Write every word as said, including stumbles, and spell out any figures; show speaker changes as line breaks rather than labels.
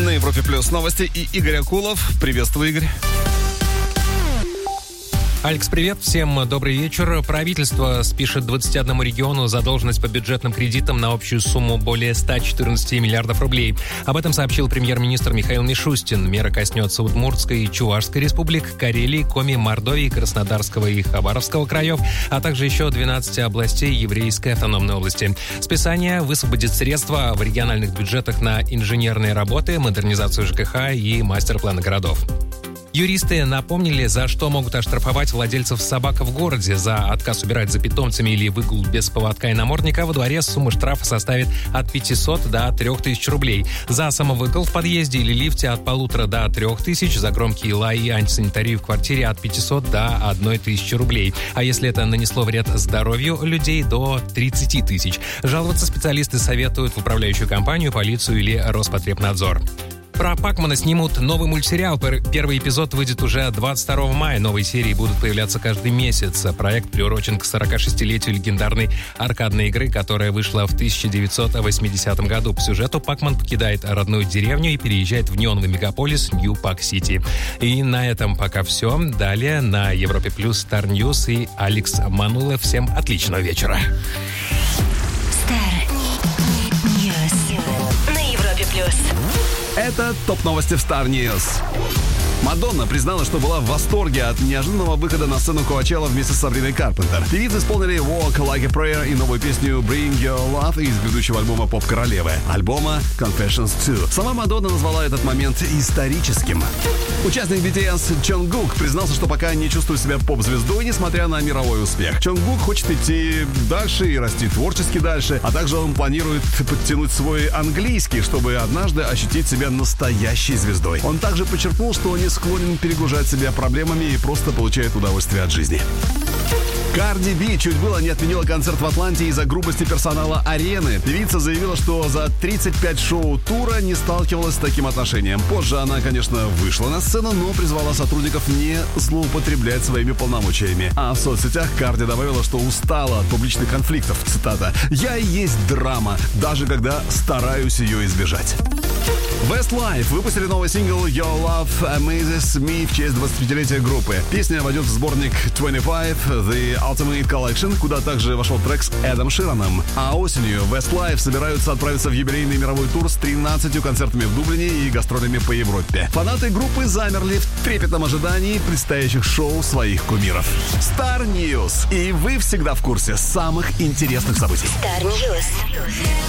На Европе Плюс новости и Игорь Акулов. Приветствую, Игорь.
Алекс, привет. Всем добрый вечер. Правительство спишет двадцати одному региону задолженность по бюджетным кредитам на общую сумму более ста четырнадцати миллиардов рублей. Об этом сообщил премьер-министр Михаил Мишустин. Мера коснется Удмуртской и Чувашской республик, Карелии, Коми, Мордовии, Краснодарского и Хабаровского краев, а также еще двенадцати областей Еврейской автономной области. Списание высвободит средства в региональных бюджетах на инженерные работы, модернизацию ЖКХ и мастер-планы городов. Юристы напомнили, за что могут оштрафовать владельцев собак в городе. За отказ убирать за питомцами или выгул без поводка и намордника во дворе сумма штрафа составит от пятисот до трёх тысяч рублей. За самовыгул в подъезде или лифте от полутора до трех тысяч. За громкий лай и антисанитарию в квартире от пятисот до одной тысячи рублей. А если это нанесло вред здоровью людей, до тридцати тысяч. Жаловаться специалисты советуют в управляющую компанию, полицию или Роспотребнадзор. Про Пакмана снимут новый мультсериал. Первый эпизод выйдет уже двадцать второго мая. Новые серии будут появляться каждый месяц. Проект приурочен к сорокашестилетию легендарной аркадной игры, которая вышла в тысяча девятьсот восьмидесятом году. По сюжету Пакман покидает родную деревню и переезжает в неоновый мегаполис Нью-Пак-Сити. И на этом пока все. Далее на Европе Плюс Стар Ньюс и Алекс Манулов. Всем отличного вечера.
Стар Ньюс на Европе Плюс.
Это топ-новости в Star News. Мадонна признала, что была в восторге от неожиданного выхода на сцену Coachella вместе с Сабриной Карпентер. Певицы исполнили Walk Like a Prayer и новую песню Bring Your Love из грядущего альбома «Поп-королевы», альбома Confessions два. Сама Мадонна назвала этот момент историческим. Участник би ти эс Чонгук признался, что пока не чувствует себя поп-звездой, несмотря на мировой успех. Чонгук хочет идти дальше и расти творчески дальше, а также он планирует подтянуть свой английский, чтобы однажды ощутить себя настоящей звездой. Он также подчеркнул, что не склонен перегружать себя проблемами и просто получает удовольствие от жизни. Карди Би чуть было не отменила концерт в Атланте из-за грубости персонала арены. Певица заявила, что за тридцать пять шоу тура не сталкивалась с таким отношением. Позже она, конечно, вышла на сцену, но призвала сотрудников не злоупотреблять своими полномочиями. А в соцсетях Карди добавила, что устала от публичных конфликтов. Цитата: «Я и есть драма, даже когда стараюсь ее избежать». Westlife выпустили новый сингл Your Love Amazes Me в честь двадцатипятилетия группы. Песня войдет в сборник двадцать пять The Ultimate Collection, куда также вошел трек с Эдом Шираном. А осенью Westlife собираются отправиться в юбилейный мировой тур с тринадцатью концертами в Дублине и гастролями по Европе. Фанаты группы замерли в трепетном ожидании предстоящих шоу своих кумиров. Star News. И вы всегда в курсе самых интересных событий.
Star News.